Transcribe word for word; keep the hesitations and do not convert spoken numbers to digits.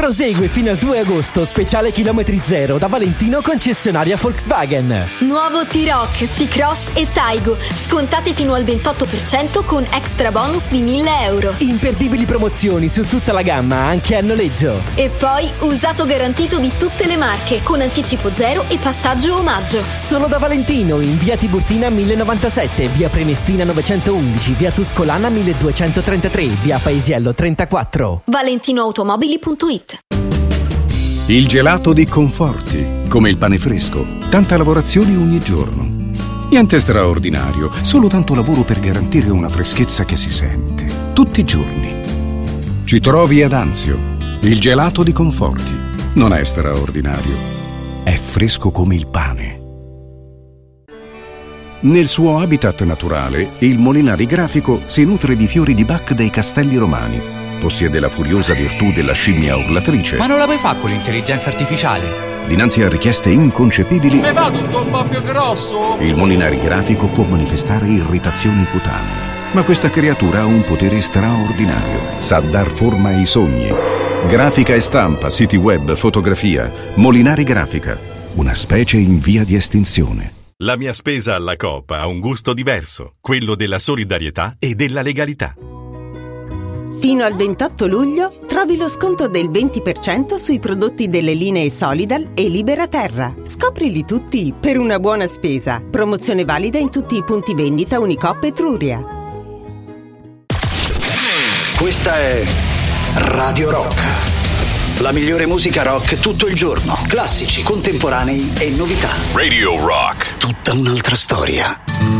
Prosegue fino al due agosto, speciale chilometri zero da Valentino concessionaria Volkswagen. Nuovo T-Roc, T-Cross e Taigo, scontate fino al ventotto per cento con extra bonus di mille euro. Imperdibili promozioni su tutta la gamma, anche a noleggio. E poi usato garantito di tutte le marche, con anticipo zero e passaggio omaggio. Solo da Valentino, in via Tiburtina mille novantasette, via Prenestina novecentoundici, via Tuscolana milleduecentotrentatré, via Paesiello trentaquattro. valentinoautomobili punto it. Il gelato di Conforti, come il pane fresco, tanta lavorazione ogni giorno. Niente straordinario, solo tanto lavoro per garantire una freschezza che si sente tutti i giorni. Ci trovi ad Anzio, il gelato di Conforti. Non è straordinario, è fresco come il pane. Nel suo habitat naturale, il Molinari Grafico si nutre di fiori di Bach dei Castelli Romani. Possiede la furiosa virtù della scimmia urlatrice. Ma non la puoi fare con l'intelligenza artificiale? Dinanzi a richieste inconcepibili, mi fa tutto un po' più grosso? Il Molinari Grafico può manifestare irritazioni cutanee. Ma questa creatura ha un potere straordinario. Sa dar forma ai sogni. Grafica e stampa, siti web, fotografia. Molinari Grafica, una specie in via di estinzione. La mia spesa alla Coop ha un gusto diverso, quello della solidarietà e della legalità. Fino al ventotto luglio trovi lo sconto del venti per cento sui prodotti delle linee Solidal e Libera Terra. Scoprili tutti per una buona spesa. Promozione valida in tutti i punti vendita Unicoop Etruria. Questa è Radio Rock. La migliore musica rock tutto il giorno. Classici, contemporanei e novità. Radio Rock. Tutta un'altra storia.